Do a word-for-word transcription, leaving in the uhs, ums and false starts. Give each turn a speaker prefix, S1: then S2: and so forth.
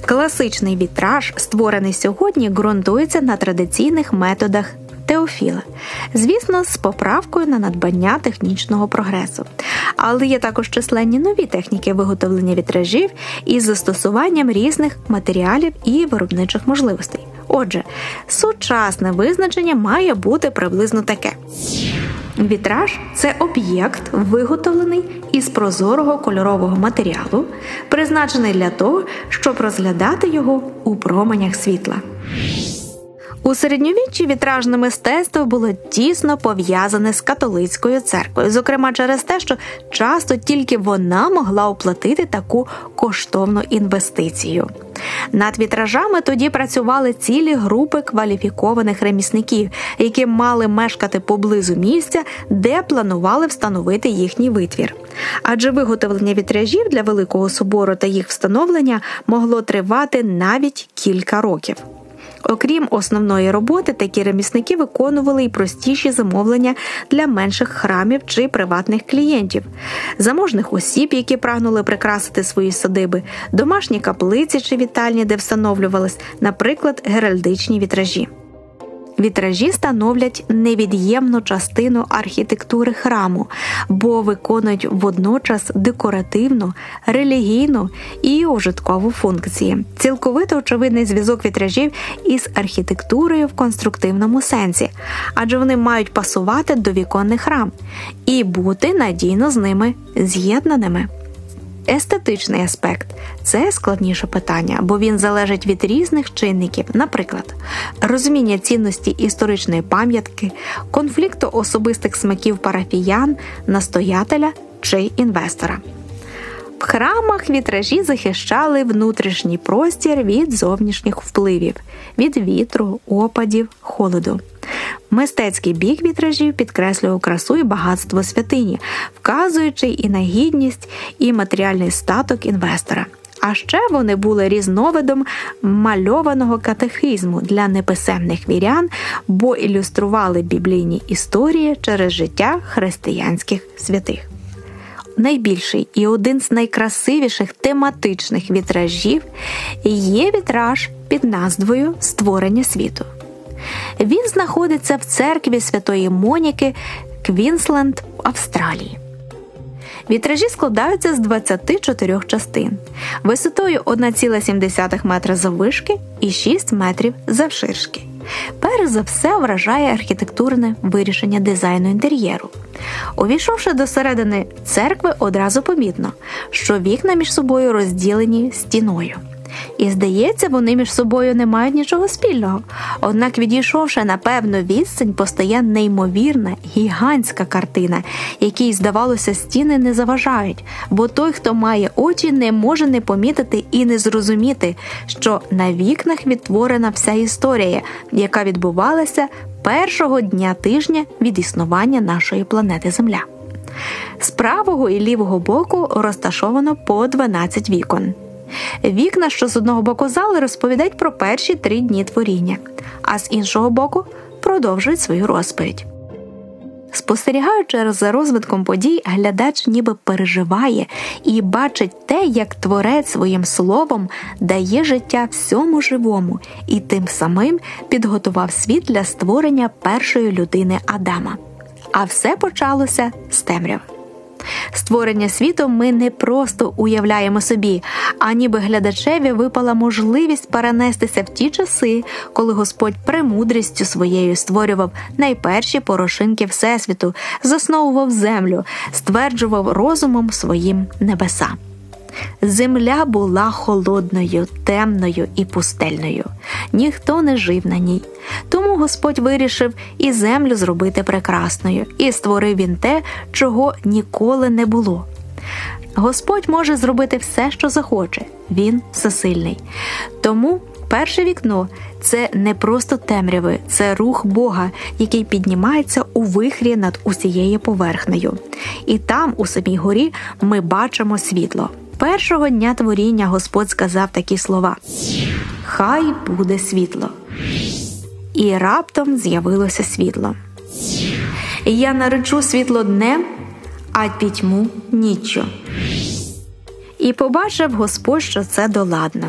S1: Класичний вітраж, створений сьогодні, ґрунтується на традиційних методах Теофіла. Звісно, з поправкою на надбання технічного прогресу. Але є також численні нові техніки виготовлення вітражів із застосуванням різних матеріалів і виробничих можливостей. Отже, сучасне визначення має бути приблизно таке. Вітраж – це об'єкт, виготовлений із прозорого кольорового матеріалу, призначений для того, щоб розглядати його у променях світла. У середньовіччі вітражне мистецтво було тісно пов'язане з католицькою церквою, зокрема через те, що часто тільки вона могла оплатити таку коштовну інвестицію. Над вітражами тоді працювали цілі групи кваліфікованих ремісників, які мали мешкати поблизу місця, де планували встановити їхній витвір. Адже виготовлення вітражів для Великого собору та їх встановлення могло тривати навіть кілька років. Окрім основної роботи, такі ремісники виконували і простіші замовлення для менших храмів чи приватних клієнтів, заможних осіб, які прагнули прикрасити свої садиби, домашні каплиці чи вітальні, де встановлювались, наприклад, геральдичні вітражі. Вітражі становлять невід'ємну частину архітектури храму, бо виконують водночас декоративну, релігійну і ужиткову функції. Цілковито очевидний зв'язок вітражів із архітектурою в конструктивному сенсі, адже вони мають пасувати до віконних рам і бути надійно з ними з'єднаними. Естетичний аспект – це складніше питання, бо він залежить від різних чинників, наприклад, розуміння цінності історичної пам'ятки, конфлікту особистих смаків парафіян, настоятеля чи інвестора. В храмах вітражі захищали внутрішній простір від зовнішніх впливів – від вітру, опадів, холоду. Мистецький бік вітражів підкреслював красу і багатство святині, вказуючи і на гідність, і матеріальний статок інвестора. А ще вони були різновидом мальованого катехизму для неписемних вірян, бо ілюстрували біблійні історії через життя християнських святих. Найбільший і один з найкрасивіших тематичних вітражів є вітраж під назвою «Створення світу». Він знаходиться в церкві Святої Моніки, Квінсленд, Австралії. Вітражі складаються з двадцяти чотирьох частин, висотою одна ціла сім десятих метра заввишки і шість метрів завширшки. Перш за все вражає архітектурне вирішення дизайну інтер'єру. Увійшовши до середини церкви, одразу помітно, що вікна між собою розділені стіною. І, здається, вони між собою не мають нічого спільного. Однак, відійшовши на певну відстань, постає неймовірна, гігантська картина, якій, здавалося, стіни не заважають, бо той, хто має очі, не може не помітити і не зрозуміти, що на вікнах відтворена вся історія, яка відбувалася першого дня тижня від існування нашої планети Земля. З правого і лівого боку розташовано по дванадцять вікон. Вікна, що з одного боку зали, розповідають про перші три дні творіння, а з іншого боку продовжують свою розповідь. Спостерігаючи за розвитком подій, глядач ніби переживає і бачить те, як Творець своїм словом дає життя всьому живому і тим самим підготував світ для створення першої людини Адама. А все почалося з темряви. Створення світу ми не просто уявляємо собі, а ніби глядачеві випала можливість перенестися в ті часи, коли Господь премудрістю своєю створював найперші порошинки Всесвіту, засновував землю, стверджував розумом своїм небеса. Земля була холодною, темною і пустельною. Ніхто не жив на ній. Тому Господь вирішив і землю зробити прекрасною, і створив він те, чого ніколи не було. Господь може зробити все, що захоче. Він всесильний. Тому перше вікно – це не просто темряви, це рух Бога, який піднімається у вихрі над усією поверхнею. І там, у самій горі, ми бачимо світло. Першого дня творіння Господь сказав такі слова: «Хай буде світло». І раптом з'явилося світло. «Я наречу світло днем, а пітьму ніччю». І побачив Господь, що це доладно.